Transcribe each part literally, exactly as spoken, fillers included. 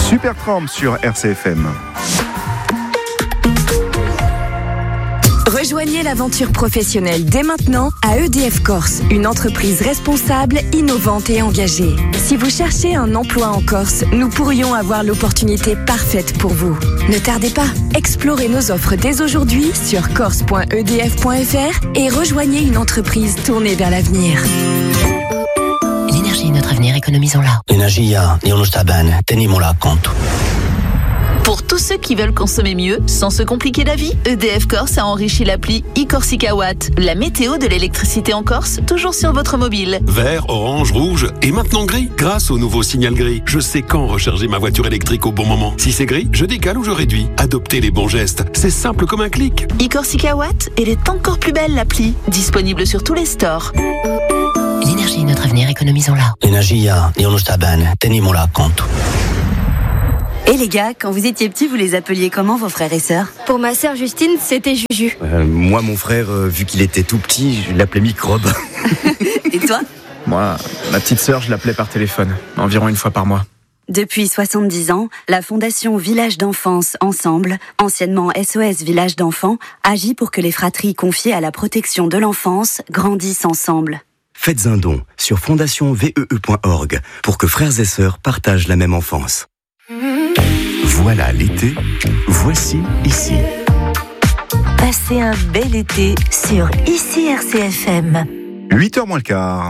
Supertramp sur R C F M. Rejoignez l'aventure professionnelle dès maintenant à E D F Corse, une entreprise responsable, innovante et engagée. Si vous cherchez un emploi en Corse, nous pourrions avoir l'opportunité parfaite pour vous. Ne tardez pas, explorez nos offres dès aujourd'hui sur corse point e d f point f r et rejoignez une entreprise tournée vers l'avenir. L'énergie est notre avenir, économisons-la. L'energia è uno sta bene, teniamola a conto. Pour tous ceux qui veulent consommer mieux, sans se compliquer la vie, E D F Corse a enrichi l'appli e-Corsica Watt, la météo de l'électricité en Corse, toujours sur votre mobile. Vert, orange, rouge et maintenant gris. Grâce au nouveau signal gris, je sais quand recharger ma voiture électrique au bon moment. Si c'est gris, je décale ou je réduis. Adoptez les bons gestes, c'est simple comme un clic. e-Corsica Watt, elle est encore plus belle l'appli, disponible sur tous les stores. L'énergie est notre avenir, économisons-la. L'energia è uno sta bene, teniamola a conto. Et les gars, quand vous étiez petits, vous les appeliez comment vos frères et sœurs ? Pour ma sœur Justine, c'était Juju. Euh, moi, mon frère, euh, vu qu'il était tout petit, je l'appelais Microbe. Et toi ? Moi, ma petite sœur, je l'appelais par téléphone, environ une fois par mois. Depuis soixante-dix ans, la Fondation Village d'Enfance Ensemble, anciennement S O S Village d'Enfants, agit pour que les fratries confiées à la protection de l'enfance grandissent ensemble. Faites un don sur fondation v e e point org pour que frères et sœurs partagent la même enfance. Voilà l'été, voici Ici. Passez un bel été sur Ici R C F M. huit heures moins le quart.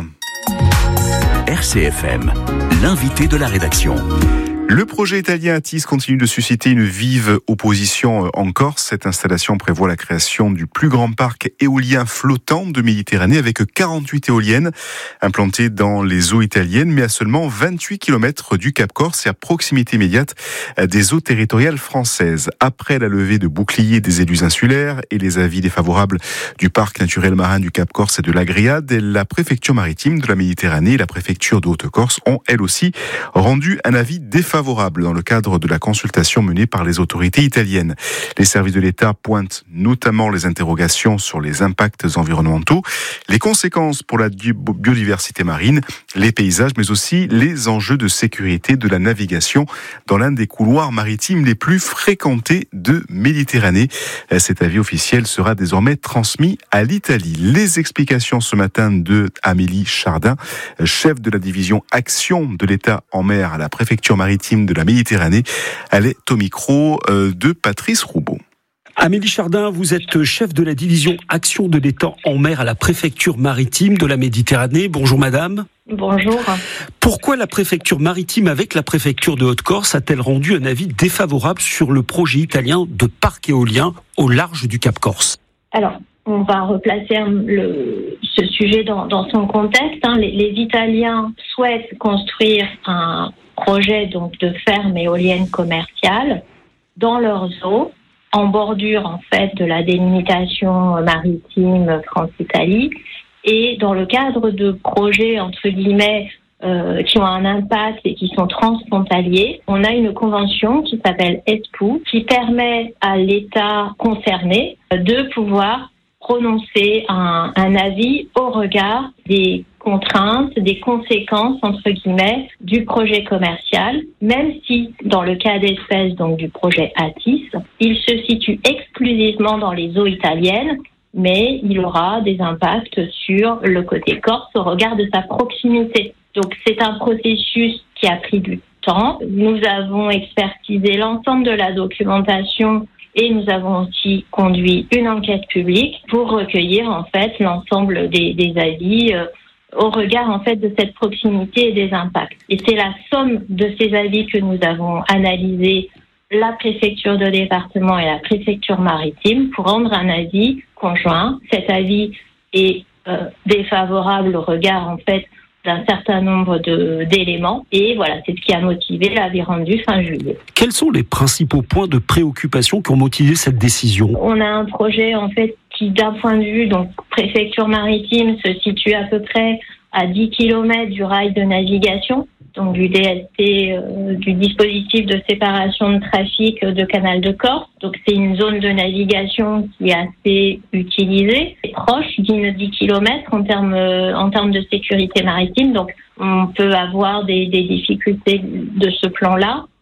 R C F M, l'invité de la rédaction. Le projet italien Atis continue de susciter une vive opposition en Corse. Cette installation prévoit la création du plus grand parc éolien flottant de Méditerranée avec quarante-huit éoliennes implantées dans les eaux italiennes, mais à seulement vingt-huit kilomètres du Cap Corse et à proximité immédiate des eaux territoriales françaises. Après la levée de boucliers des élus insulaires et les avis défavorables du parc naturel marin du Cap Corse et de l'Agriade, la préfecture maritime de la Méditerranée et la préfecture de Haute-Corse ont elles aussi rendu un avis défavorable favorable dans le cadre de la consultation menée par les autorités italiennes. Les services de l'État pointent notamment les interrogations sur les impacts environnementaux, les conséquences pour la biodiversité marine, les paysages, mais aussi les enjeux de sécurité de la navigation dans l'un des couloirs maritimes les plus fréquentés de Méditerranée. Cet avis officiel sera désormais transmis à l'Italie. Les explications ce matin de Amélie Chardin, chef de la division Action de l'État en mer à la préfecture maritime de la Méditerranée. Elle est au micro de Patrice Roubaud. Amélie Chardin, vous êtes chef de la division Action de l'État en mer à la préfecture maritime de la Méditerranée. Bonjour madame. Bonjour. Pourquoi la préfecture maritime avec la préfecture de Haute-Corse a-t-elle rendu un avis défavorable sur le projet italien de parc éolien au large du Cap Corse ? Alors, on va replacer le, ce sujet dans, dans son contexte. Hein. Les, les Italiens souhaitent construire un projet donc de ferme éolienne commerciale dans leurs eaux, en bordure en fait de la délimitation maritime France-Italie, et dans le cadre de projets entre guillemets euh, qui ont un impact et qui sont transfrontaliers, on a une convention qui s'appelle E S P O, qui permet à l'État concerné de pouvoir prononcer un, un avis au regard des contraintes, des conséquences, entre guillemets, du projet commercial, même si, dans le cas d'espèce, donc du projet Atis, il se situe exclusivement dans les eaux italiennes, mais il aura des impacts sur le côté corse au regard de sa proximité. Donc c'est un processus qui a pris du temps. Nous avons expertisé l'ensemble de la documentation et nous avons aussi conduit une enquête publique pour recueillir en fait l'ensemble des, des avis euh, au regard en fait de cette proximité et des impacts. Et c'est la somme de ces avis que nous avons analysé, la préfecture de département et la préfecture maritime, pour rendre un avis conjoint. Cet avis est euh, défavorable au regard en fait d'un certain nombre de, d'éléments. Et voilà, c'est ce qui a motivé l'avis rendu fin juillet. Quels sont les principaux points de préoccupation qui ont motivé cette décision ? On a un projet en fait qui, d'un point de vue donc préfecture maritime, se situe à peu près à dix kilomètres du rail de navigation, donc du D S T, euh, du dispositif de séparation de trafic de Canal de Corse. Donc c'est une zone de navigation qui est assez utilisée, c'est proche d'une dix kilomètres en termes euh, en termes de sécurité maritime. Donc on peut avoir des, des difficultés de ce plan-là.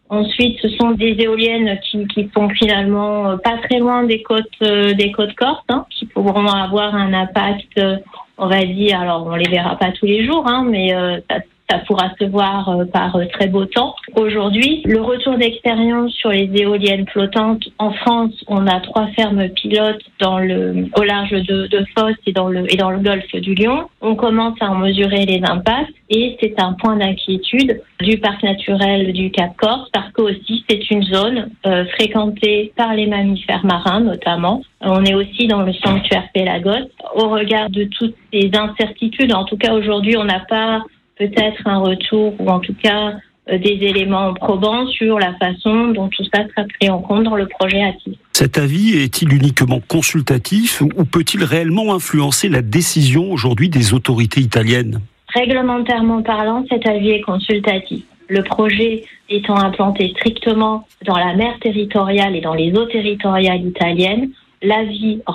Ensuite, ce sont des éoliennes qui, qui sont finalement pas très loin des côtes, euh, des côtes corses, hein, qui pourront avoir un impact, euh, on va dire, alors on les verra pas tous les jours, hein, mais euh, ça, ça pourra se voir euh, par euh, très beau temps. Aujourd'hui, le retour d'expérience sur les éoliennes flottantes en France, on a trois fermes pilotes dans le, au large de, de Fos et dans le et dans le golfe du Lion. On commence à en mesurer les impacts et c'est un point d'inquiétude du parc naturel du Cap Corse parce que aussi c'est une zone euh, fréquentée par les mammifères marins notamment. On est aussi dans le sanctuaire Pélagos. Au regard de toutes ces incertitudes, en tout cas aujourd'hui, on n'a pas peut-être un retour ou en tout cas euh, des éléments probants sur la façon dont tout ça sera pris en compte dans le projet ATIS. Cet avis est-il uniquement consultatif ou peut-il réellement influencer la décision aujourd'hui des autorités italiennes ? Réglementairement parlant, cet avis est consultatif. Le projet étant implanté strictement dans la mer territoriale et dans les eaux territoriales italiennes, l'avis